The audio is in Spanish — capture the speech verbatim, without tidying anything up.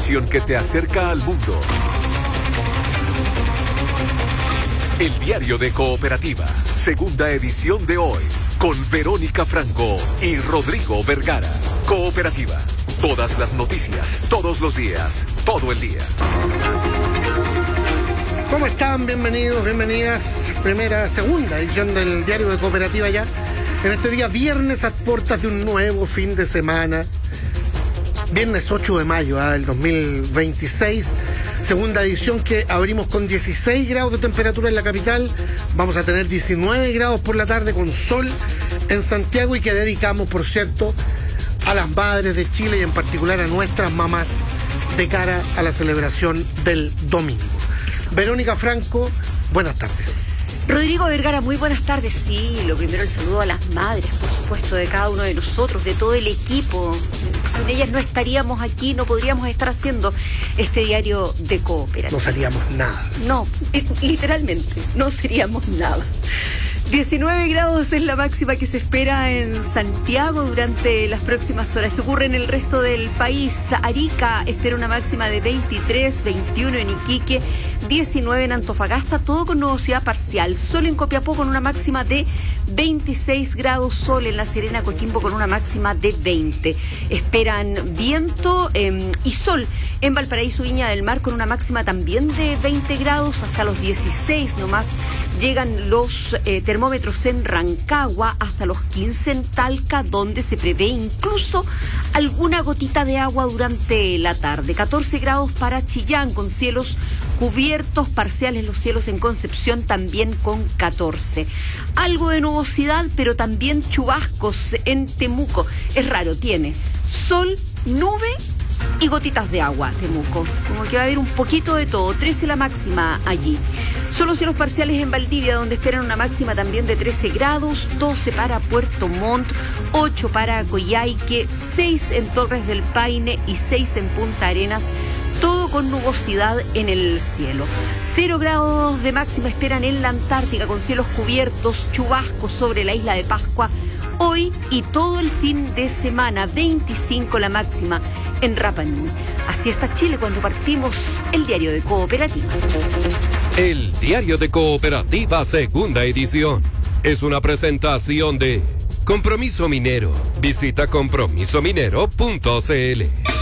estación que te acerca al mundo. El Diario de Cooperativa, segunda edición de hoy, con Verónica Franco y Rodrigo Vergara. Cooperativa, todas las noticias, todos los días, todo el día. ¿Cómo están? Bienvenidos, bienvenidas. Primera, segunda edición del Diario de Cooperativa ya. En este día viernes a puertas de un nuevo fin de semana. Viernes ocho de mayo ¿eh? del dos mil veintiséis. Segunda edición que abrimos con dieciséis grados de temperatura en la capital. Vamos a tener diecinueve grados por la tarde con sol en Santiago y que dedicamos, por cierto, a las madres de Chile y en particular a nuestras mamás de cara a la celebración del domingo. Verónica Franco, buenas tardes. Rodrigo Vergara, muy buenas tardes. Sí, lo primero el saludo a las madres, por supuesto, de cada uno de nosotros, de todo el equipo. Sin ellas no estaríamos aquí, no podríamos estar haciendo este diario de cooperativa. No seríamos nada. No, literalmente, no seríamos nada. diecinueve grados es la máxima que se espera en Santiago durante las próximas horas. ¿Qué ocurre en el resto del país? Arica espera una máxima de veintitrés, veintiuno en Iquique, diecinueve en Antofagasta, todo con nubosidad parcial. Sol en Copiapó con una máxima de veintiséis grados, sol en La Serena, Coquimbo con una máxima de veinte. Esperan viento eh, y sol en Valparaíso, Viña del Mar con una máxima también de veinte grados, hasta los dieciséis nomás. Llegan los eh, termómetros en Rancagua hasta los quince en Talca, donde se prevé incluso alguna gotita de agua durante la tarde. catorce grados para Chillán, con cielos cubiertos parciales los cielos en Concepción, también con catorce. Algo de nubosidad, pero también chubascos en Temuco. Es raro, tiene sol, nube y gotitas de agua, Temuco. Como que va a haber un poquito de todo. trece la máxima allí. Solo cielos parciales en Valdivia, donde esperan una máxima también de trece grados, doce para Puerto Montt, ocho para Coyhaique, seis en Torres del Paine y seis en Punta Arenas. Todo con nubosidad en el cielo. Cero grados de máxima esperan en la Antártica, con cielos cubiertos, chubascos sobre la isla de Pascua hoy y todo el fin de semana. veinticinco la máxima en Rapa Nui. Así está Chile cuando partimos el Diario de Cooperativa. El Diario de Cooperativa, segunda edición. Es una presentación de Compromiso Minero. Visita compromiso minero punto c l.